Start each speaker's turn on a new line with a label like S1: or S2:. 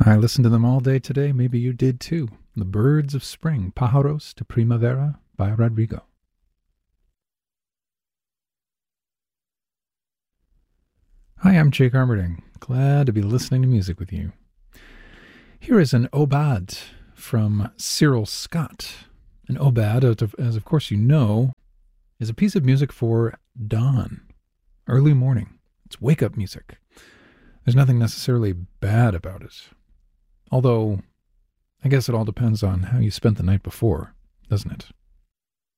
S1: I listened to them all day today. Maybe you did too. The Birds of Spring, Pájaros de Primavera by Rodrigo. Hi, I'm Jake Armerding. Glad to be listening to music with you. Here is an Obad from Cyril Scott. An Obad, as of course you know, is a piece of music for dawn, early morning. It's wake-up music. There's nothing necessarily bad about it. Although, I guess it all depends on how you spent the night before, doesn't it?